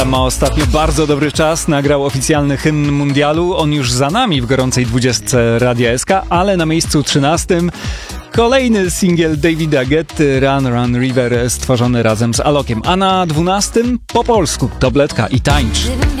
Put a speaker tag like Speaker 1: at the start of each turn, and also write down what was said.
Speaker 1: Ma ostatnio bardzo dobry czas, nagrał oficjalny hymn mundialu. On już za nami w gorącej 20 Radia SK, ale na miejscu 13 kolejny singiel Davida Guetty, Run Run River, stworzony razem z Alokiem. A na 12 po polsku Tabletka i Tańcz.